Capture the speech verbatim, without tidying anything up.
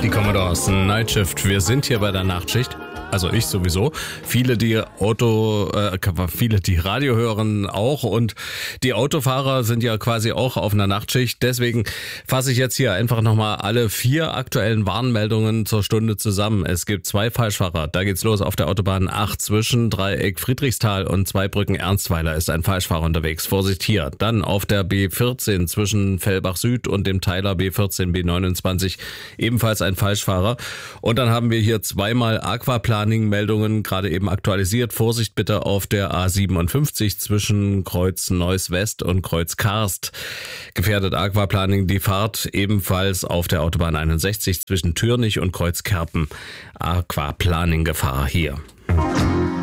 Die Commodores Night Shift. Wir sind hier bei der Nachtschicht. Also ich sowieso. Viele, die Auto, äh, viele, die Radio hören auch, und die Autofahrer sind ja quasi auch auf einer Nachtschicht. Deswegen fasse ich jetzt hier einfach nochmal alle vier aktuellen Warnmeldungen zur Stunde zusammen. Es gibt zwei Falschfahrer. Da geht's los auf der Autobahn acht zwischen Dreieck Friedrichsthal und Zweibrücken Ernstweiler ist ein Falschfahrer unterwegs. Vorsicht hier. Dann auf der B vierzehn zwischen Fellbach Süd und dem Teiler B vierzehn B neunundzwanzig ebenfalls ein Falschfahrer. Und dann haben wir hier zweimal Aquaplaning Meldungen gerade eben aktualisiert. Vorsicht bitte auf der A siebenundfünfzig zwischen Kreuz Neuss West und Kreuz Karst. Gefährdet Aquaplaning die Fahrt ebenfalls auf der Autobahn einundsechzig zwischen Türnich und Kreuz Kerpen. Aquaplaning Gefahr hier.